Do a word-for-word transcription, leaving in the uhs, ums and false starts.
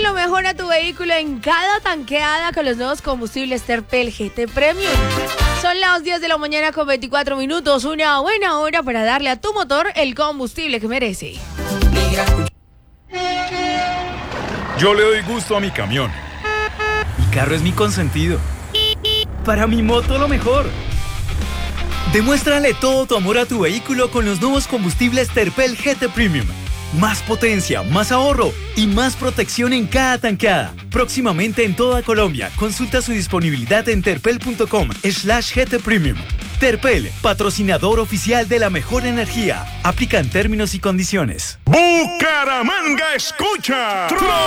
lo mejor a tu vehículo en cada tanqueada con los nuevos combustibles Terpel G T Premium. Son las diez de la mañana con veinticuatro minutos, una buena hora para darle a tu motor el combustible que merece. Yo le doy gusto a mi camión. Mi carro es mi consentido. Para mi moto lo mejor. Demuéstrale todo tu amor a tu vehículo con los nuevos combustibles Terpel G T Premium. Más potencia, más ahorro y más protección en cada tanqueada. Próximamente en toda Colombia. Consulta su disponibilidad en terpel.com slash GT Premium. Terpel, patrocinador oficial de la mejor energía. Aplican términos y condiciones. Bucaramanga escucha.